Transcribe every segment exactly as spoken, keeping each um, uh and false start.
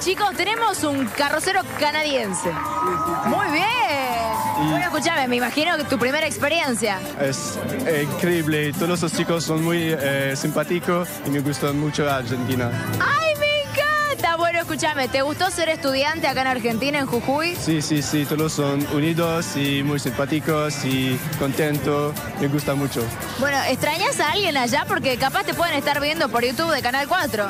chicos, tenemos un carrocero canadiense. Sí, sí, sí. Muy bien. Y... Bueno, escúchame, me imagino que tu primera experiencia. Es eh, increíble, todos los chicos son muy eh, simpáticos y me gusta mucho Argentina. ¡Ay, me encanta! Bueno, escúchame, ¿te gustó ser estudiante acá en Argentina, en Jujuy? Sí, sí, sí, todos son unidos y muy simpáticos y contentos, me gusta mucho. Bueno, ¿extrañas a alguien allá? Porque capaz te pueden estar viendo por YouTube de Canal cuatro.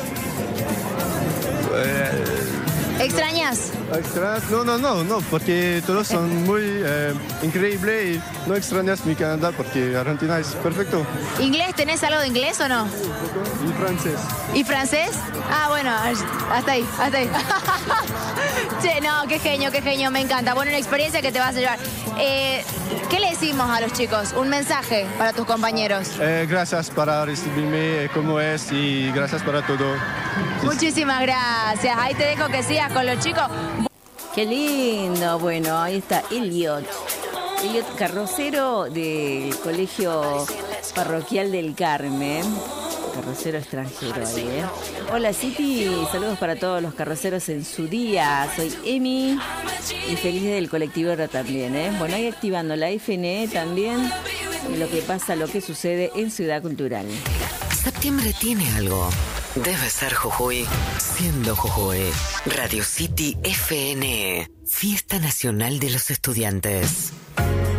Eh, ¿Extrañas? ¿Extrañas? No, no, no, no, porque todos son muy eh, increíbles y no extrañas mi Canadá porque Argentina es perfecto. ¿Inglés? ¿Tenés algo de inglés o no? Y francés. ¿Y francés? Ah, bueno, hasta ahí, hasta ahí. Che, no, qué genio, qué genio, me encanta. Bueno, una experiencia que te vas a llevar. Eh, ¿Qué le decimos a los chicos? Un mensaje para tus compañeros. Eh, gracias para recibirme como es y gracias para todo. Muchísimas gracias. Ahí te dejo que sigas con los chicos. Qué lindo. Bueno, ahí está Elliot. Elliot, carrocero del Colegio Parroquial del Carmen. Carrocero extranjero ahí, ¿eh? Hola, City. Saludos para todos los carroceros en su día. Soy Emi y feliz del colectivo ahora también, ¿eh? Bueno, ahí activando la F N E también de lo que pasa, lo que sucede en Ciudad Cultural. Septiembre tiene algo. Debe ser Jujuy. Siendo Jujuy. Radio City F N E. Fiesta Nacional de los Estudiantes.